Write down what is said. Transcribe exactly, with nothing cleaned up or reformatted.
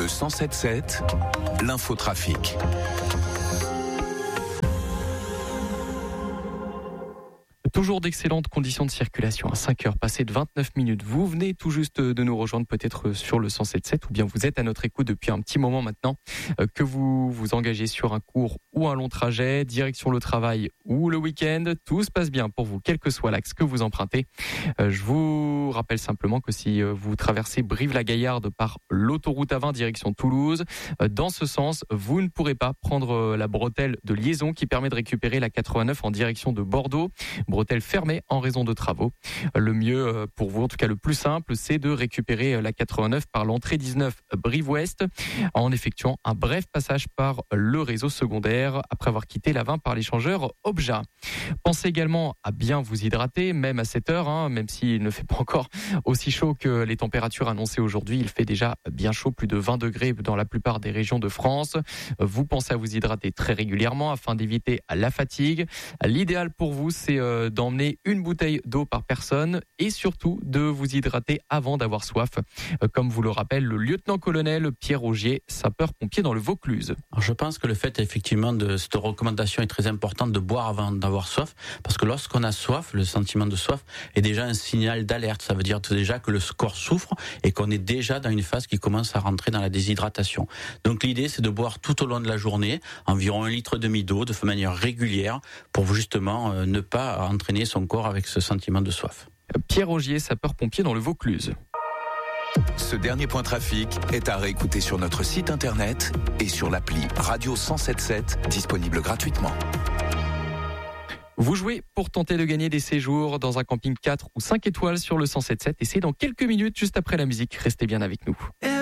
Le cent sept sept, l'infotrafic. Toujours d'excellentes conditions de circulation à cinq heures passées de vingt-neuf minutes. Vous venez tout juste de nous rejoindre peut-être sur le cent sept sept ou bien vous êtes à notre écoute depuis un petit moment maintenant, que vous vous engagez sur un court ou un long trajet, direction le travail ou le week-end. Tout se passe bien pour vous, quel que soit l'axe que vous empruntez. Je vous rappelle simplement que si vous traversez Brive-la-Gaillarde par l'autoroute A vingt direction Toulouse, dans ce sens, vous ne pourrez pas prendre la bretelle de liaison qui permet de récupérer la quatre-vingt-neuf en direction de Bordeaux. Bretelle fermée en raison de travaux. Le mieux pour vous, en tout cas le plus simple, c'est de récupérer la quatre-vingt-neuf par l'entrée dix-neuf Brive-Ouest en effectuant un bref passage par le réseau secondaire après avoir quitté la vingt par l'échangeur Obja. Pensez également à bien vous hydrater, même à cette heure, hein, même s'il ne fait pas encore aussi chaud que les températures annoncées aujourd'hui. Il fait déjà bien chaud, plus de vingt degrés dans la plupart des régions de France. Vous pensez à vous hydrater très régulièrement afin d'éviter la fatigue. L'idéal pour vous, c'est d'emmener une bouteille d'eau par personne et surtout de vous hydrater avant d'avoir soif. Comme vous le rappelle le lieutenant-colonel Pierre Augier, sapeur-pompier dans le Vaucluse. Alors je pense que le fait effectivement de cette recommandation est très importante de boire avant d'avoir soif, parce que lorsqu'on a soif, le sentiment de soif est déjà un signal d'alerte. Ça veut dire déjà que le corps souffre et qu'on est déjà dans une phase qui commence à rentrer dans la déshydratation. Donc l'idée c'est de boire tout au long de la journée environ un litre et demi d'eau de manière régulière pour justement euh, ne pas entraîner son corps avec ce sentiment de soif. Pierre Augier, sapeur-pompier dans le Vaucluse. Ce dernier point trafic est à réécouter sur notre site internet et sur l'appli Radio cent sept sept, disponible gratuitement. Vous jouez pour tenter de gagner des séjours dans un camping quatre ou cinq étoiles sur le cent sept sept et c'est dans quelques minutes juste après la musique. Restez bien avec nous.